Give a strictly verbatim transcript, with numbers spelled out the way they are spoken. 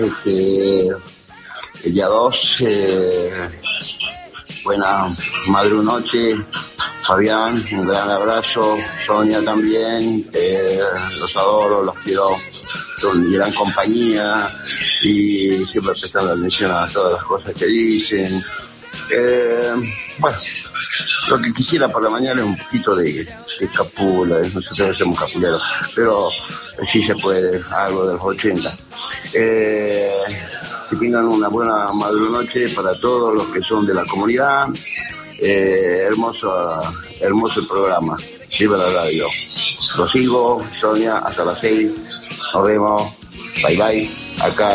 Este, el día dos, eh, buena madre noche, Fabián, un gran abrazo, Sonia también, eh, los adoro, los quiero, son mi gran compañía y siempre prestando atención a todas las cosas que dicen. Eh, bueno, lo que quisiera por la mañana es un poquito de, de capula, nosotros somos capuleros, pero sí se puede, algo de los ochenta. Eh, que tengan una buena madrunoche para todos los que son de la comunidad. Eh, hermoso, hermoso el programa. Viva la radio. Lo sigo, Sonia, hasta las seis. Nos vemos. Bye bye. Acá.